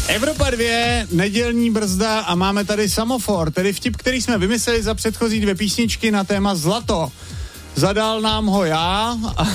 Evropa 2, nedělní brzda a máme tady Samofor, tedy vtip, který jsme vymysleli za předchozí 2 písničky na téma zlato. Zadal nám ho já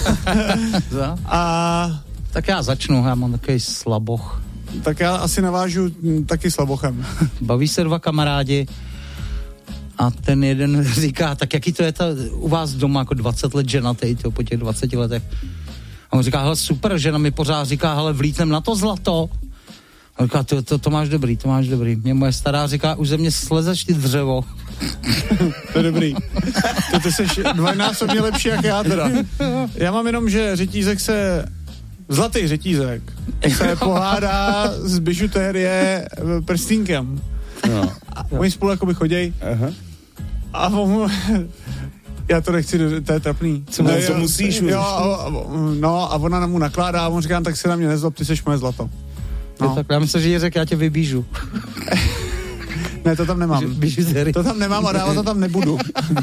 a tak já začnu, já mám takový slaboch. Tak já asi navážu taky slabochem. Baví se 2 kamarádi a ten jeden říká, tak jaký to je u vás doma, jako 20 let ženatej, po těch 20 letech. A on říká, hele super, žena mi pořád říká, hele vlítnem na to zlato. A on říká, to máš dobrý, to máš dobrý. Mě moje stará říká, už ze mě slezeš ty dřevo. To je dobrý. Ty jsi dvojnásobně lepší jak já teda. Já mám jenom, že zlatý řetízek se pohádá z bižutérie prstínkem. No. A oni spolu jakoby choděj. Aha. A on, já to nechci, to je trapný. Co musíš? Jo, a ona mu nakládá a on říká, tak se na mě nezlob, ty seš moje zlato. No. Tak já myslím, že Jirek, já tě vybížu. Ne, to tam nemám. To tam nemám a dávat to tam nebudu.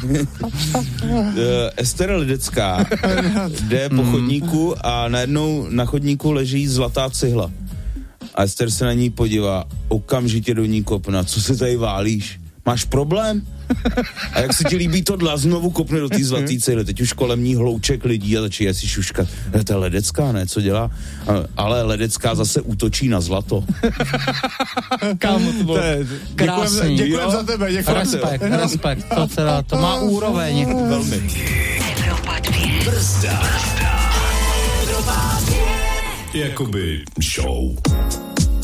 Ester Lidecká jde po chodníku a najednou na chodníku leží zlatá cihla. A Ester se na ní podívá, okamžitě do ní kopne. Co se tady válíš? Máš problém? A jak se ti líbí tohle? Znovu kopne do té zlatý cihly. Teď už kolem ní hlouček lidí a začíná si šuškat. To je Ledecká, ne? Co dělá? Ale Ledecká zase útočí na zlato. Kámo, to bylo krásný. Děkujem za tebe. Respekt. To má úroveň. Velmi. Brzda. Jakoby show.